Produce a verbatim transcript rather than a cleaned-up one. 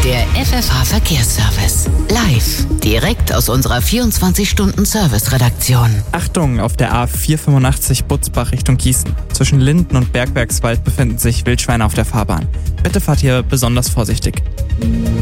Der F F H-Verkehrsservice. Live. Direkt aus unserer vierundzwanzig-Stunden-Service-Redaktion. Achtung, auf der A vierhundertfünfundachtzig Butzbach Richtung Gießen. Zwischen Linden und Bergwerkswald befinden sich Wildschweine auf der Fahrbahn. Bitte fahrt hier besonders vorsichtig.